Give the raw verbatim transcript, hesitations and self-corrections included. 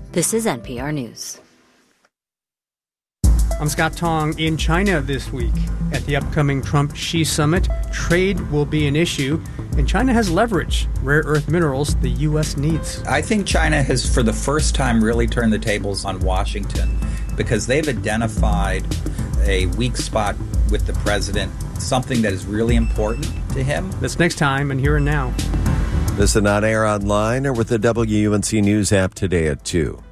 This is N P R News. I'm Scott Tong. In China this week at the upcoming Trump-Xi summit, trade will be an issue, and China has leverage, rare earth minerals the U S needs. I think China has, for the first time, really turned the tables on Washington because they've identified a weak spot with the president, something that is really important to him. That's next time and Here and Now. Listen on air, online, or with the W U N C News app today at two.